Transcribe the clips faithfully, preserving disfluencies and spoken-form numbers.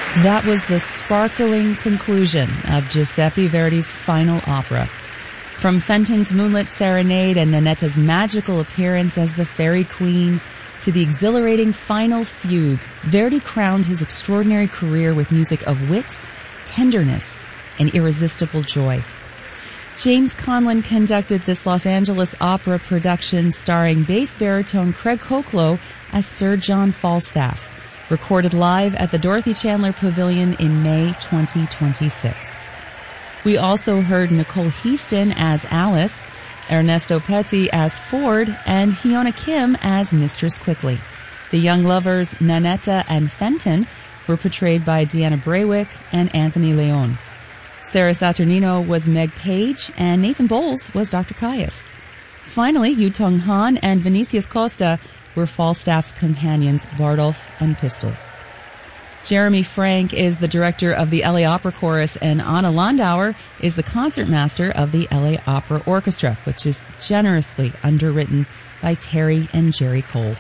That was the sparkling conclusion of Giuseppe Verdi's final opera. From Fenton's Moonlit Serenade and Nannetta's magical appearance as the Fairy Queen to the exhilarating final fugue, Verdi crowned his extraordinary career with music of wit, tenderness, and irresistible joy. James Conlon conducted this Los Angeles opera production starring bass baritone Craig Koklo as Sir John Falstaff, recorded live at the Dorothy Chandler Pavilion in May twenty twenty-six. We also heard Nicole Heaston as Alice, Ernesto Pezzi as Ford, and Hyuna Kim as Mistress Quickly. The young lovers Nannetta and Fenton were portrayed by Deanna Braywick and Anthony Leon. Sarah Saturnino was Meg Page, and Nathan Bowles was Doctor Caius. Finally, Yutong Han and Vinicius Costa were Falstaff's companions Bardolph and Pistol. Jeremy Frank is the director of the L A Opera Chorus, and Anna Landauer is the concertmaster of the L A Opera Orchestra, which is generously underwritten by Terry and Jerry Cole.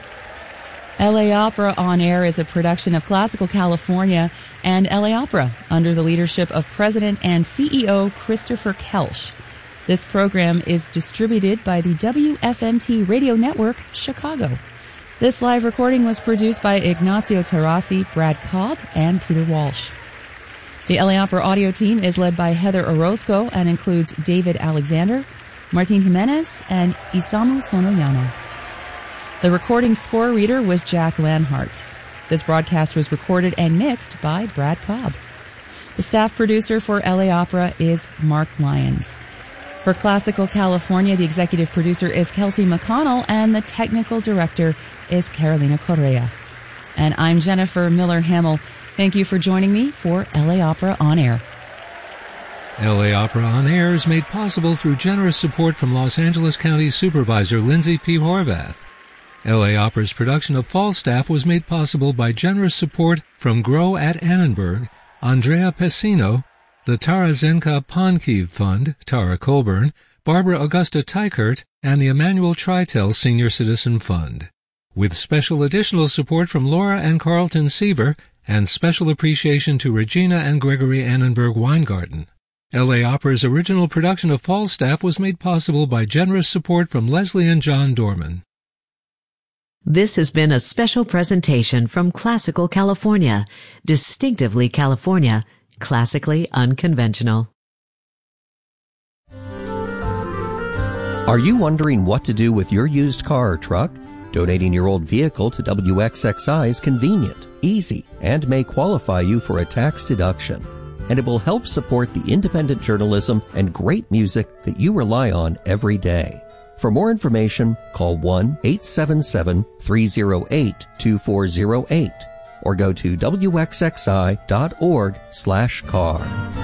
L A Opera On Air is a production of Classical California and L A Opera under the leadership of President and C E O Christopher Kelsch. This program is distributed by the W F M T Radio Network, Chicago. This live recording was produced by Ignazio Tarasi, Brad Cobb, and Peter Walsh. The L A Opera audio team is led by Heather Orozco and includes David Alexander, Martin Jimenez, and Isamu Sonoyama. The recording score reader was Jack Lanhart. This broadcast was recorded and mixed by Brad Cobb. The staff producer for L A Opera is Mark Lyons. For Classical California, the executive producer is Kelsey McConnell, and the technical director is Carolina Correa. And I'm Jennifer Miller-Hamill. Thank you for joining me for L A Opera On Air. L A Opera On Air is made possible through generous support from Los Angeles County Supervisor Lindsay P. Horvath. L A Opera's production of Falstaff was made possible by generous support from Grow at Annenberg, Andrea Pessino, the Tara Zenka Ponkiv Fund, Tara Colburn, Barbara Augusta Teichert, and the Emmanuel Tritel Senior Citizen Fund. With special additional support from Laura and Carlton Seaver, and special appreciation to Regina and Gregory Annenberg Weingarten. L A Opera's original production of Falstaff was made possible by generous support from Leslie and John Dorman. This has been a special presentation from Classical California, distinctively California, classically unconventional. Are you wondering what to do with your used car or truck? Donating your old vehicle to W X X I is convenient, easy, and may qualify you for a tax deduction. And it will help support the independent journalism and great music that you rely on every day. For more information, call one eight seven seven, three oh eight, two four oh eight or go to W X X I dot org slash car.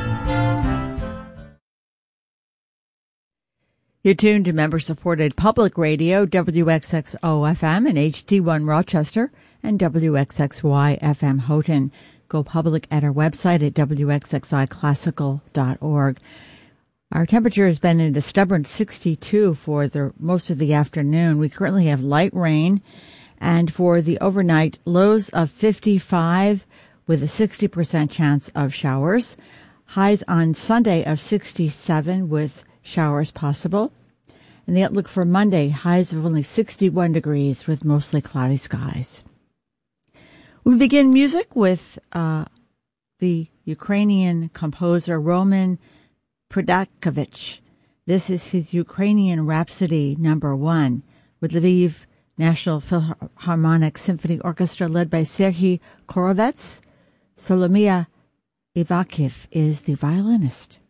You're tuned to member-supported public radio, W X X O F M and H D one Rochester and W X X Y F M Houghton. Go public at our website at W X X I classical dot org. Our temperature has been at a stubborn sixty-two for the most of the afternoon. We currently have light rain, and for the overnight, lows of fifty-five with a sixty percent chance of showers. Highs on Sunday of sixty-seven with showers possible. And the outlook for Monday, highs of only sixty-one degrees with mostly cloudy skies. We begin music with uh, the Ukrainian composer Roman Prudakhovich. This is his Ukrainian Rhapsody number one with Lviv National Philharmonic Symphony Orchestra led by Serhiy Korovets. Solomia Ivakhiv is the violinist.